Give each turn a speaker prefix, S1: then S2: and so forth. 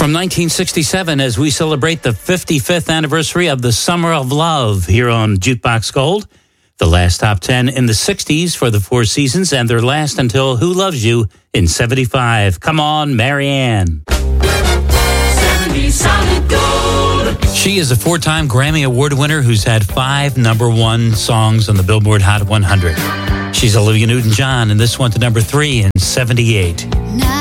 S1: From 1967, as we celebrate the 55th anniversary of the Summer of Love here on Jukebox Gold. The last top 10 in the 60s for the Four Seasons, and their last until Who Loves You in 75. Come on, Marianne.
S2: 70 solid gold.
S1: She is a four-time Grammy Award winner who's had 5 number 1 songs on the Billboard Hot 100. She's Olivia Newton-John, and this went to number 3 in 78.